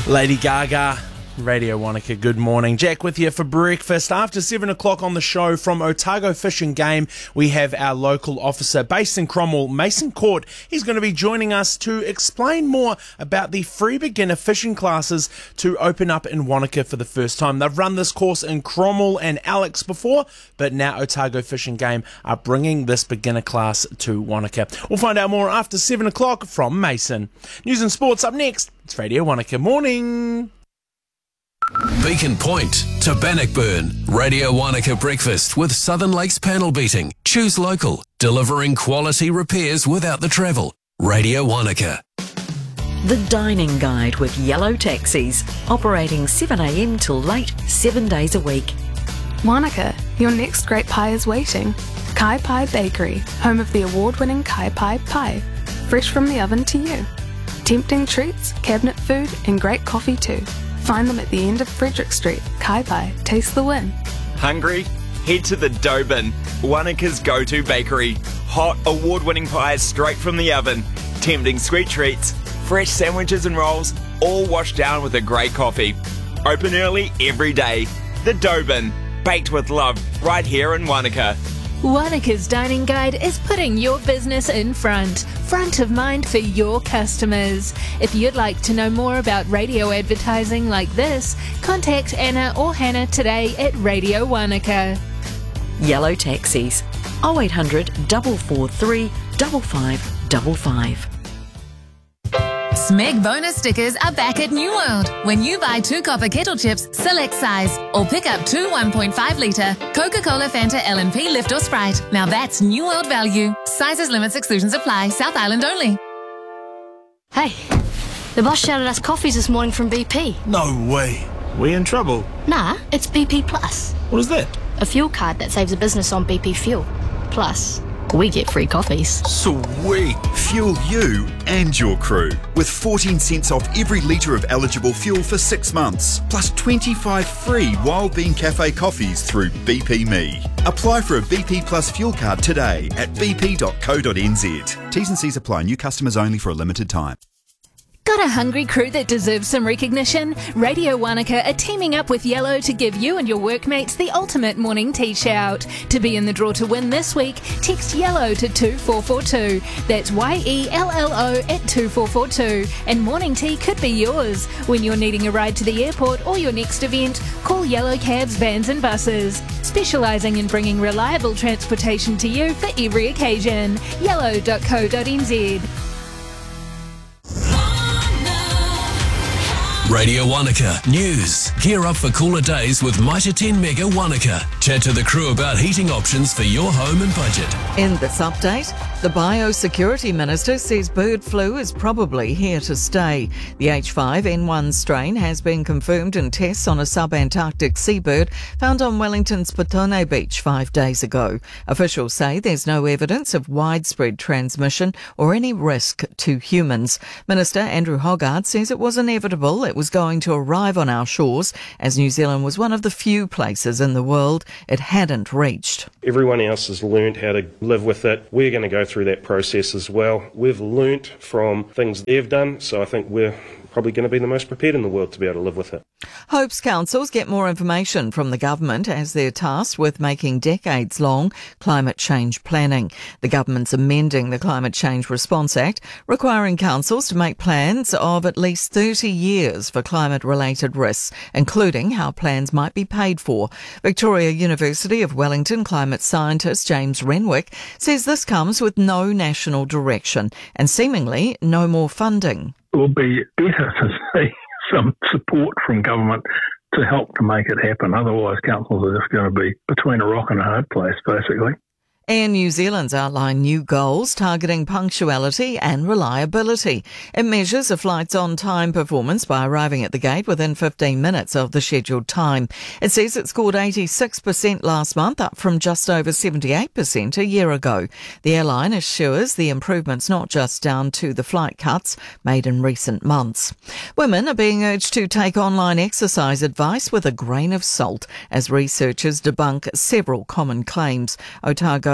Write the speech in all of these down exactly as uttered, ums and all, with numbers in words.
Lady Gaga, Radio Wanaka, good morning. Jack with you for breakfast. After seven o'clock on the show from Otago Fish and Game, we have our local officer based in Cromwell, Mason Court. He's going to be joining us to explain more about the free beginner fishing classes to open up in Wanaka for the first time. They've run this course in Cromwell and Alex before, but now Otago Fish and Game are bringing this beginner class to Wanaka. We'll find out more after seven o'clock from Mason. News and sports up next. It's Radio Wanaka Morning. Beacon Point to Bannockburn. Radio Wanaka Breakfast with Southern Lakes Panel Beating. Choose local. Delivering quality repairs without the travel. Radio Wanaka. The Dining Guide with Yellow Taxis. Operating seven a m till late, seven days a week. Wanaka, your next great pie is waiting. Kai Pai Bakery, home of the award-winning Kai Pai pie. Fresh from the oven to you. Tempting treats, cabinet food and great coffee too. Find them at the end of Frederick Street. Kai Pai, taste the win. Hungry? Head to the Dough Bin, Wanaka's go-to bakery. Hot, award-winning pies straight from the oven. Tempting sweet treats, fresh sandwiches and rolls, all washed down with a great coffee. Open early every day. The Dough Bin, baked with love, right here in Wanaka. Wanaka's Dining Guide is putting your business in front, front of mind for your customers. If you'd like to know more about radio advertising like this, contact Anna or Hannah today at Radio Wanaka. Yellow Taxis. oh eight hundred, four four three, five five five five. Smeg bonus stickers are back at New World. When you buy two copper kettle chips, select size, or pick up two one point five litre Coca-Cola, Fanta, L and P, Lift or Sprite. Now that's New World value. Sizes, limits, exclusions apply. South Island only. Hey, the boss shouted us coffees this morning from B P. No way. We in trouble? Nah, it's B P Plus. What is that? A fuel card that saves a business on B P fuel. Plus, we get free coffees. Sweet! Fuel you and your crew with fourteen cents off every litre of eligible fuel for six months, plus twenty-five free Wild Bean Cafe coffees through B P Me. Apply for a B P Plus fuel card today at b p dot co dot n z. T's and C's apply. New customers only for a limited time. Got a hungry crew that deserves some recognition? Radio Wanaka are teaming up with Yellow to give you and your workmates the ultimate morning tea shout. To be in the draw to win this week, text YELLOW to two four four two. That's Y E L L O at two four four two. And morning tea could be yours. When you're needing a ride to the airport or your next event, call Yellow Cabs, Vans and Buses. Specialising in bringing reliable transportation to you for every occasion. yellow dot co dot n z. Radio Wanaka News. Gear up for cooler days with Mitre ten Mega Wanaka. Chat to the crew about heating options for your home and budget. In this update, the Biosecurity Minister says bird flu is probably here to stay. The H five N one strain has been confirmed in tests on a sub-Antarctic seabird found on Wellington's Petone Beach five days ago. Officials say there's no evidence of widespread transmission or any risk to humans. Minister Andrew Hoggard says it was inevitable it was going to arrive on our shores, as New Zealand was one of the few places in the world it hadn't reached. Everyone else has learned how to live with it. We're going to go through that process as well. We've learnt from things they've done, so I think we're probably going to be the most prepared in the world to be able to live with it. Hopes councils get more information from the government as they're tasked with making decades-long climate change planning. The government's amending the Climate Change Response Act, requiring councils to make plans of at least thirty years for climate-related risks, including how plans might be paid for. Victoria University of Wellington climate scientist James Renwick says this comes with no national direction and seemingly no more funding. It will be better to see some support from government to help to make it happen. Otherwise, councils are just going to be between a rock and a hard place, basically. Air New Zealand's outlined new goals targeting punctuality and reliability. It measures a flight's on-time performance by arriving at the gate within fifteen minutes of the scheduled time. It says it scored eighty-six percent last month, up from just over seventy-eight percent a year ago. The airline assures the improvement's not just down to the flight cuts made in recent months. Women are being urged to take online exercise advice with a grain of salt as researchers debunk several common claims. Otago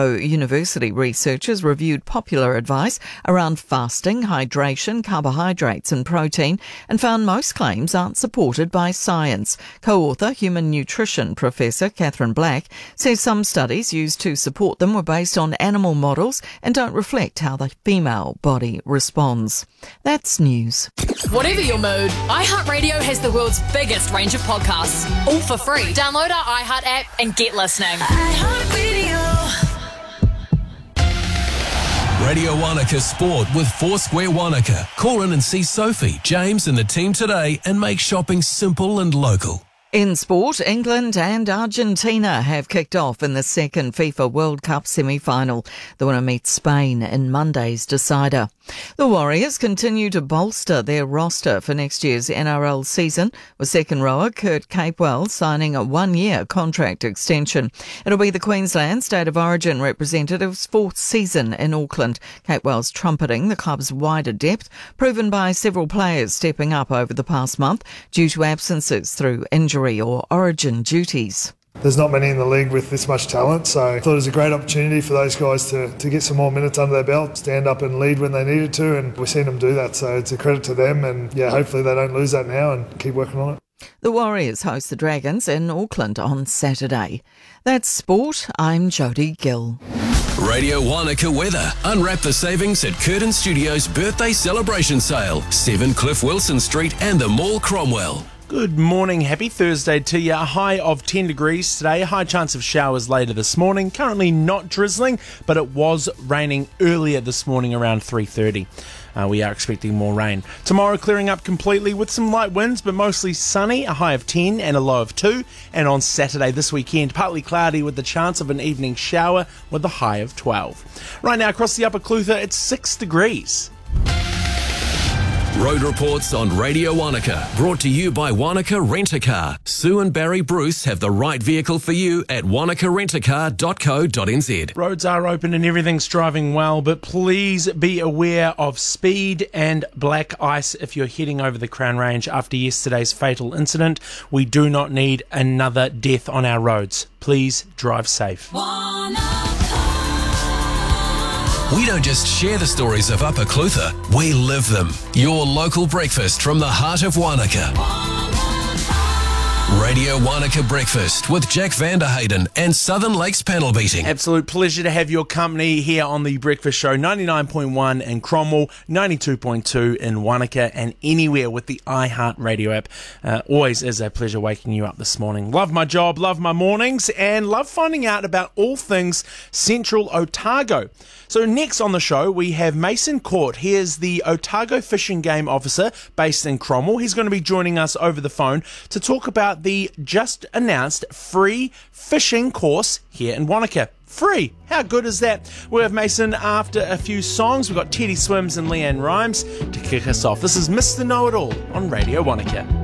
Otago University researchers reviewed popular advice around fasting, hydration, carbohydrates and protein and found most claims aren't supported by science. Co-author, human nutrition professor Catherine Black, says some studies used to support them were based on animal models and don't reflect how the female body responds. That's news. Whatever your mood, iHeartRadio has the world's biggest range of podcasts, all for free. Download our iHeart app and get listening. Radio Wanaka Sport with Foursquare Wanaka. Call in and see Sophie, James and the team today and make shopping simple and local. In sport, England and Argentina have kicked off in the second FIFA World Cup semi-final. The winner meets Spain in Monday's decider. The Warriors continue to bolster their roster for next year's N R L season, with second rower Kurt Capewell signing a one-year contract extension. It'll be the Queensland State of Origin representative's fourth season in Auckland. Capewell's trumpeting the club's wider depth, proven by several players stepping up over the past month due to absences through injury or origin duties. There's not many in the league with this much talent, so I thought it was a great opportunity for those guys to, to get some more minutes under their belt, stand up and lead when they needed to, and we've seen them do that, so it's a credit to them, and yeah, hopefully they don't lose that now and keep working on it. The Warriors host the Dragons in Auckland on Saturday. That's sport. I'm Jodie Gill. Radio Wanaka weather. Unwrap the savings at Curtin Studios' birthday celebration sale. seven Cliff Wilson Street and the Mall Cromwell. Good morning, happy Thursday to you. A high of ten degrees today, a high chance of showers later this morning. Currently not drizzling, but it was raining earlier this morning around three thirty. Uh, we are expecting more rain. Tomorrow clearing up completely with some light winds, but mostly sunny, a high of ten and a low of two. And on Saturday this weekend, partly cloudy with the chance of an evening shower with a high of twelve. Right now across the Upper Clutha, it's six degrees. Road reports on Radio Wanaka, brought to you by Wanaka Rent-A-Car. Sue and Barry Bruce have the right vehicle for you at wanaka rent a car dot co dot n z. Roads are open and everything's driving well, but please be aware of speed and black ice if you're heading over the Crown Range after yesterday's fatal incident. We do not need another death on our roads. Please drive safe. We don't just share the stories of Upper Clutha, we live them. Your local breakfast from the heart of Wanaka. Radio Wanaka Breakfast with Jack Vanderhayden and Southern Lakes Panel Beating. Absolute pleasure to have your company here on the Breakfast Show. ninety-nine point one in Cromwell, ninety-two point two in Wanaka, and anywhere with the iHeart Radio app. Uh, always is a pleasure waking you up this morning. Love my job, love my mornings, and love finding out about all things Central Otago. So next on the show, we have Mason Court. He is the Otago Fishing Game Officer based in Cromwell. He's going to be joining us over the phone to talk about the just announced free fishing course here in Wanaka. Free. How good is that? We'll have Mason after a few songs. We've got Teddy Swims and Leanne Rhymes to kick us off. This is Mister Know-It-All on Radio Wanaka.